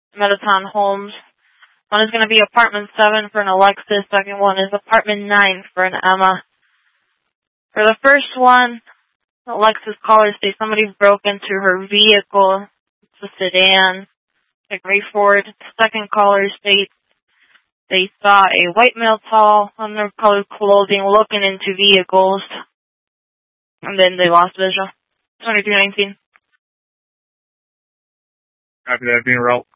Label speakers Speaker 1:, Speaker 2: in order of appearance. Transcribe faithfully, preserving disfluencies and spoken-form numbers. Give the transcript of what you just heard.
Speaker 1: Metaton Homes. One is going to be apartment seven for an Alexis. Second one is apartment nine for an Emma. For the first one, Alexis caller states somebody broke into her vehicle. It's a sedan, a gray Ford. The second caller states they saw a white male tall, undercolored clothing looking into vehicles. And then they lost visual. twenty-three nineteen.
Speaker 2: Copy that, being route.